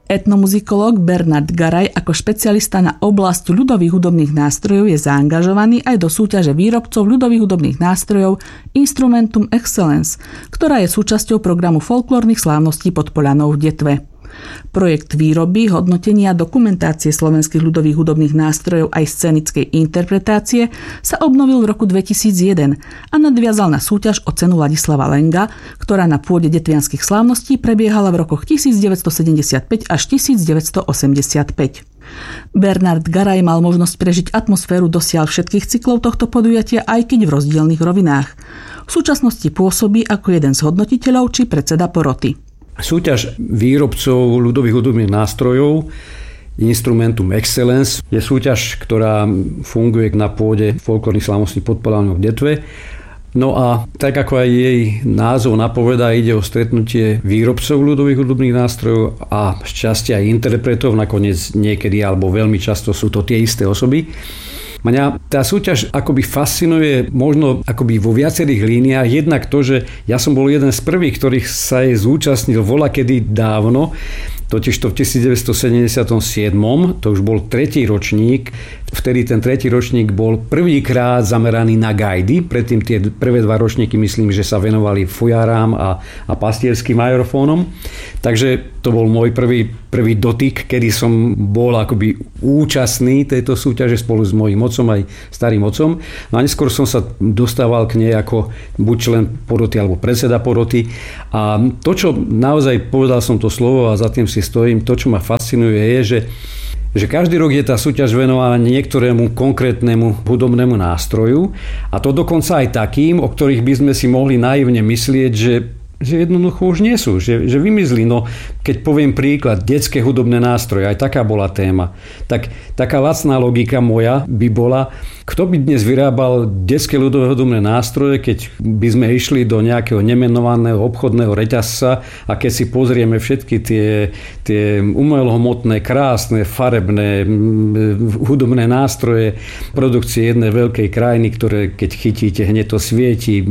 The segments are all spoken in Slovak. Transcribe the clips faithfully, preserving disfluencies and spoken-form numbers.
Etnomuzikológ Bernard Garaj ako špecialista na oblasť ľudových hudobných nástrojov je zaangažovaný aj do súťaže výrobcov ľudových hudobných nástrojov Instrumentum Excellence, ktorá je súčasťou programu folklórnych slávností pod Poľanou v Detve. Projekt výroby, hodnotenia a dokumentácie slovenských ľudových hudobných nástrojov aj scenickej interpretácie sa obnovil v roku dvetisícjeden a nadviazal na súťaž o cenu Ladislava Lenga, ktorá na pôde detvianskych slávností prebiehala v rokoch devätnásťstosedemdesiatpäť až devätnásťstoosemdesiatpäť. Bernard Garaj mal možnosť prežiť atmosféru dosiaľ všetkých cyklov tohto podujatia, aj keď v rozdielnych rovinách. V súčasnosti pôsobí ako jeden z hodnotiteľov či predseda poroty. Súťaž výrobcov ľudových hudobných nástrojov Instrumentum Excellence je súťaž, ktorá funguje na pôde folklórnych slávností pod Poľanou v Detve. No a tak ako aj jej názov napovedá, ide o stretnutie výrobcov ľudových hudobných nástrojov a šťastia aj interpretov, nakoniec niekedy alebo veľmi často sú to tie isté osoby. Mňa tá súťaž akoby fascinuje možno akoby vo viacerých líniách. Jednak to, že ja som bol jeden z prvých, ktorých sa jej zúčastnil voľakedy dávno, totiž to v devätnásťstosedemdesiatsedem, to už bol tretí ročník, vtedy ten tretí ročník bol prvýkrát zameraný na gajdy, predtým tie prvé dva ročníky myslím, že sa venovali fujarám a, a pastierským aerofónom, takže to bol môj prvý, prvý dotyk, kedy som bol akoby účastný tejto súťaže spolu s mojím otcom aj starým otcom. No a neskôr som sa dostával k nej ako buď člen poroty alebo predseda poroty a to, čo naozaj povedal som to slovo a za tým si stojím, to, čo ma fascinuje je, že že každý rok je tá súťaž venovaná niektorému konkrétnemu hudobnému nástroju a to dokonca aj takým, o ktorých by sme si mohli naivne myslieť, že že jednoducho už nie sú, že, že vymizli. No, keď poviem príklad, detské hudobné nástroje, aj taká bola téma, tak taká lacná logika moja by bola, kto by dnes vyrábal detské ľudové hudobné nástroje, keď by sme išli do nejakého nemenovaného obchodného reťazca a keď si pozrieme všetky tie, tie umelohmotné, krásne, farebné hudobné nástroje produkcie jednej veľkej krajiny, ktoré keď chytíte, hneď to svieti,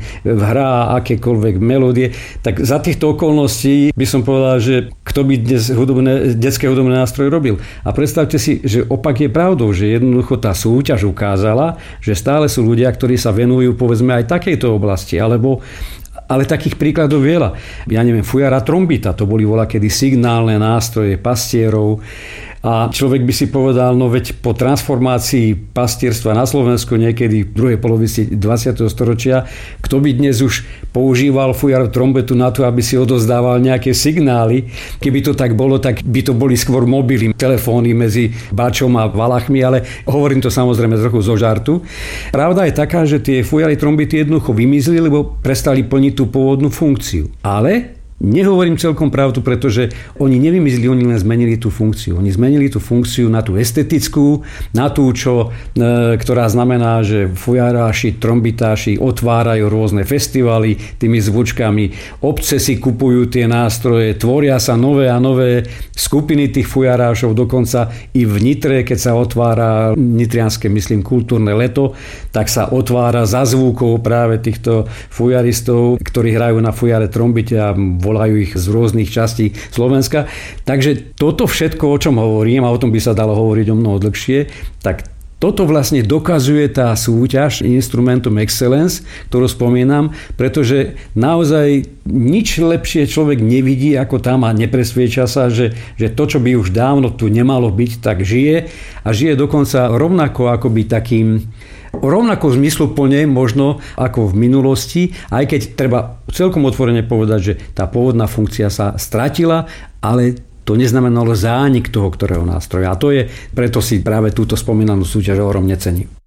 hrá akékoľvek melódie, tak za týchto okolností by som povedal, že kto by dnes hudobné, detské hudobné nástroje robil. A predstavte si, že opak je pravdou, že jednoducho tá súťaž ukázala, že stále sú ľudia, ktorí sa venujú povedzme aj takejto oblasti, alebo ale takých príkladov veľa. Ja neviem, fujara, trombita, to boli voľakedy signálne nástroje pastierov. A človek by si povedal, no veď po transformácii pastierstva na Slovensku niekedy v druhej polovici dvadsiateho storočia, kto by dnes už používal fujar trombetu na to, aby si odozdával nejaké signály. Keby to tak bolo, tak by to boli skôr mobily, telefóny medzi Bačom a Valachmi, ale hovorím to samozrejme trochu zo žartu. Pravda je taká, že tie fujary trombity jednoducho vymizli, lebo prestali plniť tú pôvodnú funkciu. Ale nehovorím celkom pravdu, pretože oni nevymizli, oni len zmenili tú funkciu. Oni zmenili tú funkciu na tú estetickú, na tú, čo, e, ktorá znamená, že fujaráši, trombitáši otvárajú rôzne festivaly tými zvučkami, obce si kupujú tie nástroje, tvoria sa nové a nové skupiny tých fujarášov, dokonca i v Nitre, keď sa otvára nitrianske, myslím, kultúrne leto, tak sa otvára za zvukov práve týchto fujaristov, ktorí hrajú na fujare trombite a volajú ich z rôznych častí Slovenska. Takže toto všetko, o čom hovorím, a o tom by sa dalo hovoriť o mnoho dlhšie, tak toto vlastne dokazuje tá súťaž Instrumentum Excellence, ktorú spomínam, pretože naozaj nič lepšie človek nevidí ako tam a nepresvieča sa, že, že to, čo by už dávno tu nemalo byť, tak žije a žije dokonca rovnako akoby takým rovnako zmysluplne možno ako v minulosti, aj keď treba celkom otvorene povedať, že tá pôvodná funkcia sa stratila, ale to neznamenalo zánik toho, ktorého nástroja. A to je, preto si práve túto spomínanú súťaž ohromne cením.